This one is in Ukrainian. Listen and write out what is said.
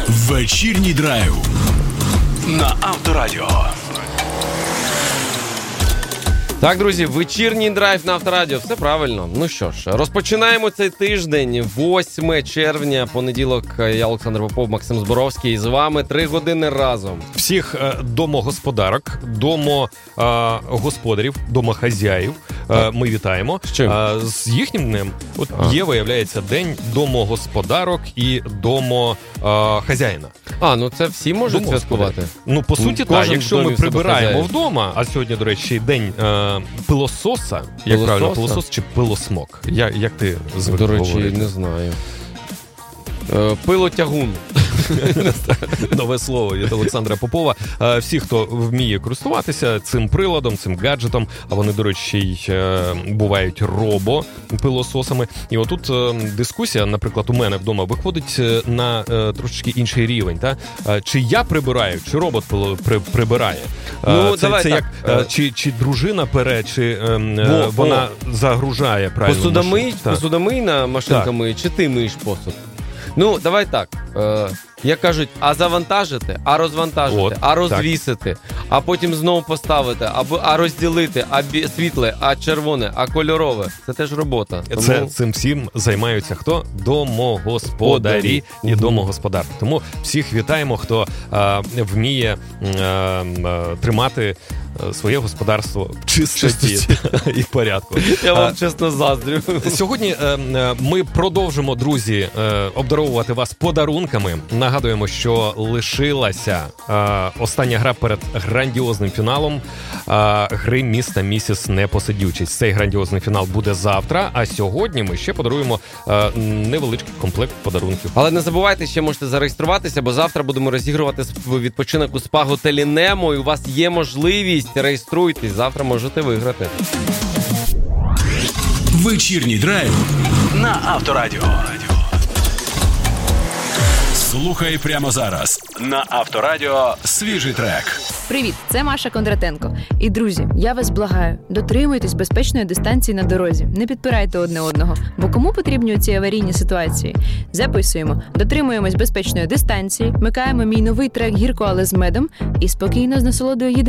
Вечірній драйв на Авторадіо. Так, друзі, вечірній драйв на Авторадіо. Все правильно. Ну що ж, розпочинаємо цей тиждень. 8 червня, понеділок. Я Олександр Попов, Максим Зборовський. З вами 3 години разом. Всіх домогосподарок, домогосподарів, домохазяїв ми вітаємо. З їхнім днем. От є, виявляється, день домогосподарок і домохазяїна. Ну це всі можуть святкувати? Ну, по суті, так. Якщо ми прибираємо вдома, а сьогодні, до речі, день пилососа, як правильно, пилосос чи пилосмок? Як ти звик говорити? До речі, не знаю. Пилотягун. Нове слово від Олександра Попова. Всі, хто вміє користуватися цим приладом, цим гаджетом, а вони, до речі, й бувають робо-пилососами. І отут дискусія, наприклад, у мене вдома виходить на трошечки інший рівень. Та? Чи я прибираю, чи робот прибирає? Це як, чи дружина пере, чи вона загружає правильно? Посудомийна машинка миє, чи ти миєш посуд? Ну, давай так. Як кажуть, розвантажити, розвісити, а потім знову поставити, а розділити, світле, червоне, червоне. Це теж робота. Цим всім займаються хто? Домогосподарі і домогосподарки. Тому всіх вітаємо, хто вміє тримати своє господарство в чистоті і порядку. Я вам чесно заздрю. Сьогодні ми продовжимо, друзі, обдаровувати вас подарунками. Нагадуємо, що лишилася остання гра перед грандіозним фіналом гри «Міста Місіс Непосидючість». Цей грандіозний фінал буде завтра, а сьогодні ми ще подаруємо невеличкий комплект подарунків. Але не забувайте, ще можете зареєструватися, бо завтра будемо розігрувати відпочинок у спа-готелі «Немо», і у вас є можливість. Реєструйтесь, завтра можете виграти. Вечірній драйв на Авторадіо. Слухай прямо зараз. На Авторадіо свіжий трек. Привіт, це Маша Кондратенко. І, друзі, я вас благаю, дотримуйтесь безпечної дистанції на дорозі. Не підпирайте одне одного. Бо кому потрібні ці аварійні ситуації? Записуємо. Дотримуємось безпечної дистанції, вмикаємо мій новий трек «Гірко, але з медом» і спокійно з насолодою їдемо